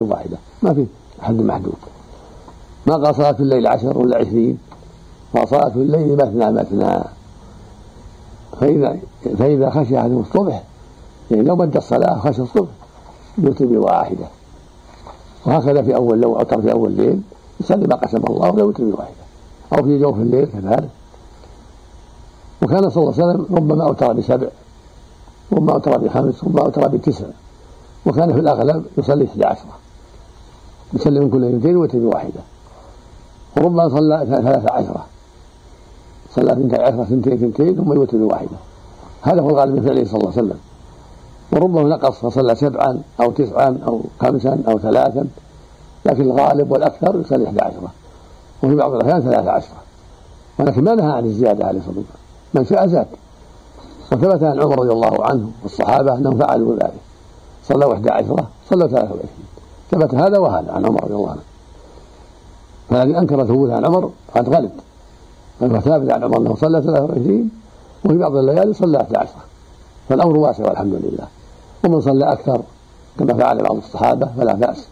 واحدة، ما في حد محدود. ما قال صلاة الليل 10 ولا 20، فصلاة الليل مثنى مثنى. فإذا خشي أحدهم الصبح، يعني لو مد الصلاة خشي الصبح يوتر بواحدة، وهكذا في أول لو أوتر في أول الليل يصلي ما قسم الله ولا يوتر بواحدة، أو في جوف الليل كذلك. وكان صلى الله عليه وسلم ربما أوتر ب7، ربما أوتر ب5، ربما أوتر ب9، وكان في الأغلب يصلي 11، يصلي من كل 2 ويوتر بواحدة. وربما صلى 13، صلى 12 2 ثم يوتر بواحدة. هذا هو الغالب من فعله صلى الله عليه وسلم. وربما نقص فصلى 7 أو 9 أو 5 أو 3، لكن الغالب والأكثر يصلي 11، وفي بعض الأحيان 13. ولكن ما نهى عن الزيادة عليه الصلاة والسلام، من شاء زاد. وثبت عن عمر رضي الله عنه والصحابة أنهم فعلوا ذلك، صلوا 11 صلوا 23. ثبت هذا وهذا عن عمر رضي الله عنه. فالذي أنكر ثبوت عن عمر قد غلط، فثابت عن عمر أنه صلى 23، وفي بعض الليالي صلى 11. فالأمر واسع والحمد لله. ومن صلى أكثر كما فعل بعض الصحابة فلا بأس.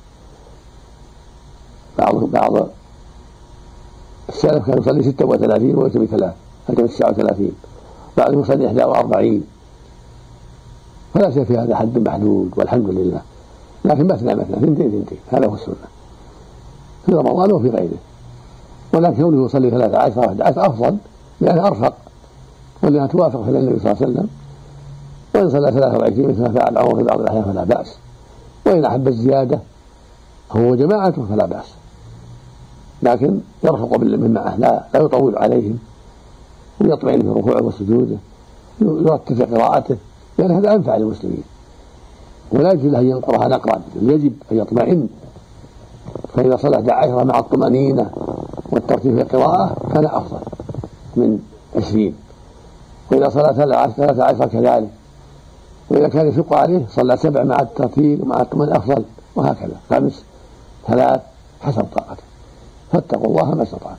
بعض السلف كان يصلي 36 ويوتر ب3، حتى 39، بعضهم يصلي 41. فلا شيء في هذا حد محدود والحمد لله. لكن مثنى 2 هذا هو السنة في رمضان وفي غيره. ولكن كونه يصلي 13 و11 أفضل، لأنها أرفق ولأنها توافق في النبي صلى الله عليه وسلم. وإن صلى 23 مثل ما فعل عمر في بعض الأحيان فلا بأس. وإن أحب الزيادة هو جماعته فلا بأس، لكن يرفق بالمن معه، لا يطول عليهم، ويطمئن في ركوعه وسجوده، يرتب في قراءته، لأن هذا أنفع للمسلمين. ولا يجوز له أن ينقرها نقرا، يجب أن يطمئن. فإذا صلى 11 مع الطمأنينة والترتيب في القراءة كان أفضل من 20. وإذا صلى 13 كذلك. وإذا كان يشق عليه صلى 7 مع الترتيب ومع الطمأنينة أفضل، وهكذا 5 3 حسب طاقته. فاتقوا الله ما استطعتم.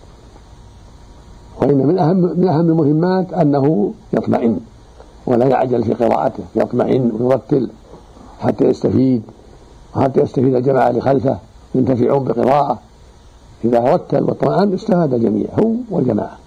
وإن من أهم المهمات أنه يطمئن ولا يعجل في قراءته، يطمئن ويرتل حتى يستفيد، وحتى يستفيد الجماعة اللي خلفه ينتفعون بقراءة. إذا رتل واطمئن استفاد الجميع هو والجماعة.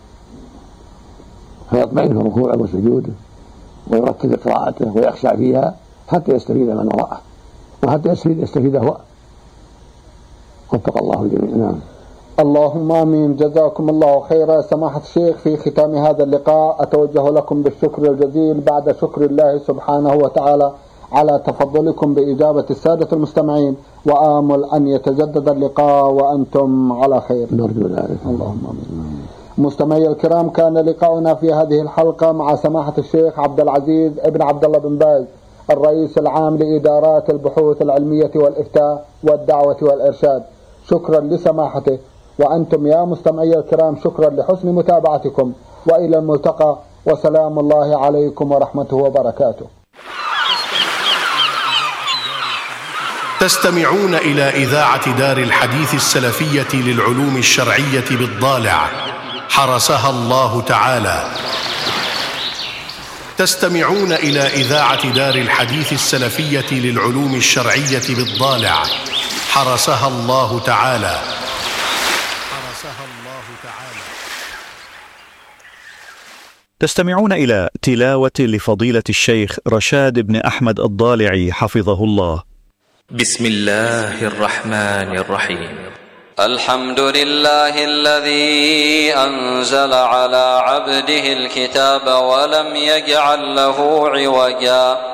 فيطمئن في ركوعه وسجوده ويرتل قراءته ويخشع فيها حتى يستفيد من وراءه، وحتى يستفيد هو. واتقى الله الجميع. نعم. اللهم آمين. جزاكم الله خيرا سماحة الشيخ. في ختام هذا اللقاء أتوجه لكم بالشكر الجزيل بعد شكر الله سبحانه وتعالى على تفضلكم بإجابة السادة المستمعين، وآمل أن يتجدد اللقاء وأنتم على خير. نرجو ذلك. اللهم آمين. مستمعي الكرام، كان لقاؤنا في هذه الحلقة مع سماحة الشيخ عبد العزيز ابن عبد الله بن باز، الرئيس العام لإدارات البحوث العلمية والإفتاء والدعوة والإرشاد. شكرا لسماحته. وأنتم يا مستمعي الكرام شكرا لحسن متابعتكم، وإلى الملتقى، وسلام الله عليكم ورحمته وبركاته. تستمعون إلى إذاعة دار الحديث السلفية للعلوم الشرعية بالضالع، حرسها الله تعالى. تستمعون إلى إذاعة دار الحديث السلفية للعلوم الشرعية بالضالع، حرسها الله تعالى. تستمعون إلى تلاوة لفضيلة الشيخ رشاد بن أحمد الضالعي حفظه الله. بسم الله الرحمن الرحيم. الحمد لله الذي أنزل على عبده الكتاب ولم يجعل له عوجا.